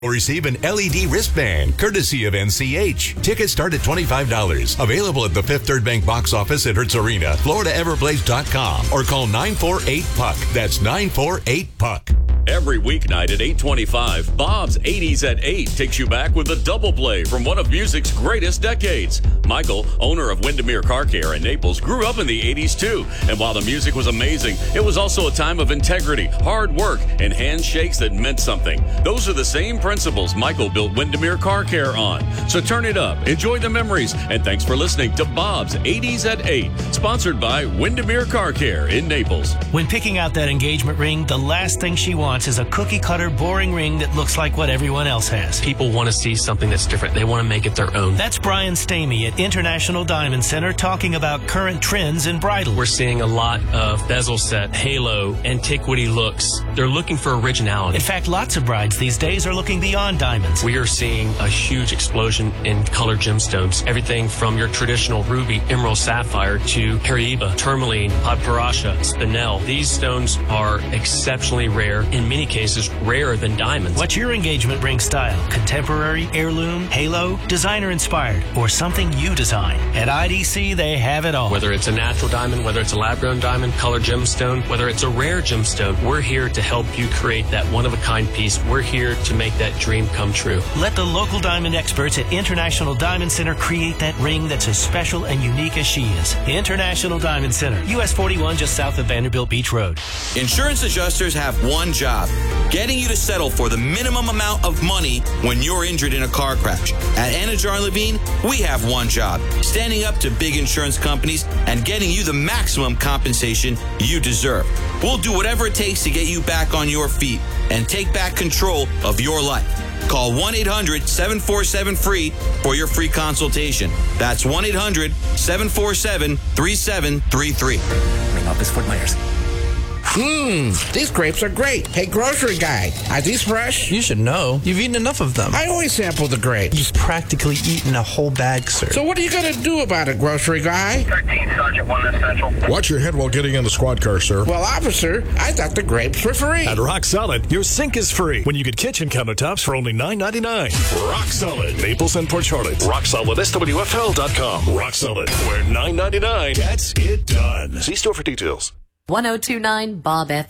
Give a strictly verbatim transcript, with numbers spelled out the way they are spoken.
Or receive an L E D wristband, courtesy of N C H. Tickets start at twenty-five dollars. Available at the Fifth Third Bank box office at Hertz Arena, Florida Everblades dot com, or call nine four eight P U C. That's nine four eight P U C. Every weeknight at eight twenty-five, Bob's eighties at eight takes you back with a double play from one of music's greatest decades. Michael, owner of Windermere Car Care in Naples, grew up in the eighties too. And while the music was amazing, it was also a time of integrity, hard work, and handshakes that meant something. Those are the same principles Michael built Windermere Car Care on. So turn it up, enjoy the memories, and thanks for listening to Bob's eighties at eight, sponsored by Windermere Car Care in Naples. When picking out that engagement ring, the last thing she wants is a cookie-cutter, boring ring that looks like what everyone else has. People want to see something that's different. They want to make it their own. That's Brian Stamey at International Diamond Center talking about current trends in bridal. We're seeing a lot of bezel set, halo, antiquity looks. They're looking for originality. In fact, lots of brides these days are looking beyond diamonds. We are seeing a huge explosion in colored gemstones. Everything from your traditional ruby, emerald, sapphire to Caribe, tourmaline, padparacha, spinel. These stones are exceptionally rare. In many cases, rarer than diamonds. What's your engagement ring style? Contemporary, heirloom, halo, designer inspired, or something you design? At I D C, they have it all. Whether it's a natural diamond, whether it's a lab-grown diamond, colored gemstone, whether it's a rare gemstone, we're here to help you create that one-of-a-kind piece. We're here to make that dream come true. Let the local diamond experts at International Diamond Center create that ring that's as special and unique as she is. International Diamond Center, U S forty-one, just south of Vanderbilt Beach Road. Insurance adjusters have one job. Getting you to settle for the minimum amount of money when you're injured in a car crash. At Anajar and Levine, we have one job. Standing up to big insurance companies and getting you the maximum compensation you deserve. We'll do whatever it takes to get you back on your feet and take back control of your life. Call one eight hundred seven four seven free for your free consultation. That's one eight hundred seven four seven three seven three three. Ring office, Fort Myers. Mmm, these grapes are great. Hey, grocery guy, are these fresh? You should know. You've eaten enough of them. I always sample the grapes. You've practically eaten a whole bag, sir. So what are you going to do about it, grocery guy? thirteen, Sergeant, one Central. Watch your head while getting in the squad car, sir. Well, officer, I thought the grapes were free. At Rock Solid, your sink is free when you get kitchen countertops for only nine ninety-nine. Rock Solid, Naples and Port Charlotte. Rock Solid, S W F L dot com. Rock Solid, where nine ninety-nine gets it done. See store for details. ten twenty-nine Bob F M.